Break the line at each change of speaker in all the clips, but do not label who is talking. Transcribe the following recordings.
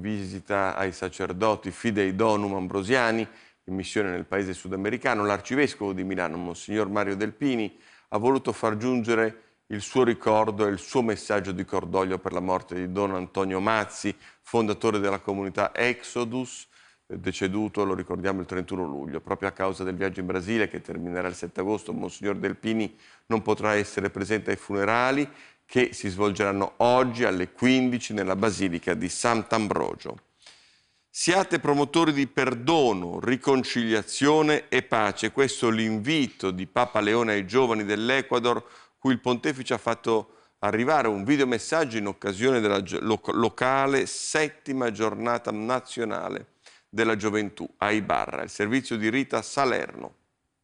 visita ai sacerdoti Fidei Donum ambrosiani in missione nel paese sudamericano, l'arcivescovo di Milano, Monsignor Mario Delpini, ha voluto far giungere il suo ricordo e il suo messaggio di cordoglio per la morte di Don Antonio Mazzi, fondatore della comunità Exodus, deceduto, lo ricordiamo, il 31 luglio. Proprio a causa del viaggio in Brasile, che terminerà il 7 agosto, Monsignor Delpini non potrà essere presente ai funerali, che si svolgeranno oggi alle 15 nella Basilica di Sant'Ambrogio. Siate promotori di perdono, riconciliazione e pace. Questo è l'invito di Papa Leone ai giovani dell'Ecuador, cui il Pontefice ha fatto arrivare un videomessaggio in occasione della locale 7ª giornata nazionale della gioventù a Ibarra, il servizio di Rita Salerno.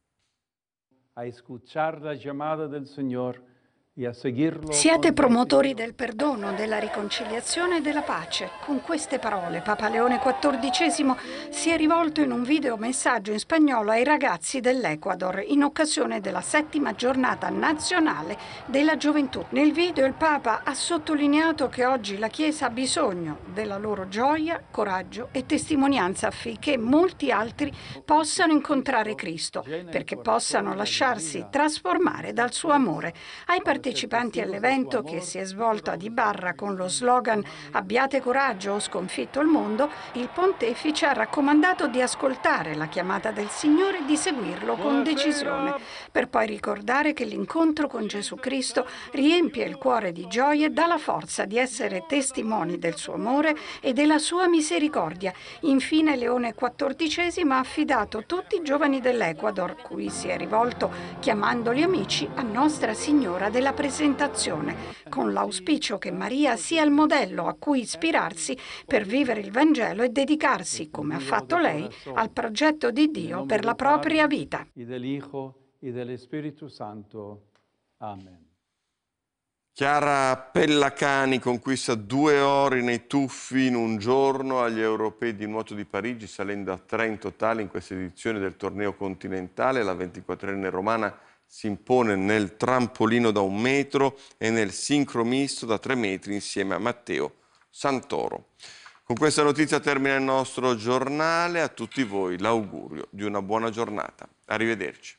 A escuchar la llamada del Señor y a seguirlo.
Siate promotori del perdono, della riconciliazione e della pace. Con queste parole Papa Leone XIV si è rivolto in un video messaggio in spagnolo ai ragazzi dell'Ecuador in occasione della 7ª giornata nazionale della gioventù. Nel video il Papa ha sottolineato che oggi la Chiesa ha bisogno della loro gioia, coraggio e testimonianza affinché molti altri possano incontrare Cristo, perché possano lasciarsi trasformare dal suo amore. Ai partecipanti all'evento, che si è svolto ad Ibarra con lo slogan "Abbiate coraggio, ho sconfitto il mondo", il Pontefice ha raccomandato di ascoltare la chiamata del Signore e di seguirlo con decisione, per poi ricordare che l'incontro con Gesù Cristo riempie il cuore di gioia e dà la forza di essere testimoni del suo amore e della sua misericordia. Infine Leone XIV ha affidato tutti i giovani dell'Ecuador, cui si è rivolto chiamandoli amici, a Nostra Signora della Presentazione, con l'auspicio che Maria sia il modello a cui ispirarsi per vivere il Vangelo e dedicarsi, come ha fatto lei, al progetto di Dio per la propria vita.
Amen.
Chiara Pellacani conquista 2 ori nei tuffi in un giorno agli Europei di nuoto di Parigi, salendo a 3 in totale in questa edizione del torneo continentale. La 24enne romana si impone nel trampolino da 1 metro e nel sincro misto da 3 metri insieme a Matteo Santoro. Con questa notizia termina il nostro giornale. A tutti voi l'augurio di una buona giornata. Arrivederci.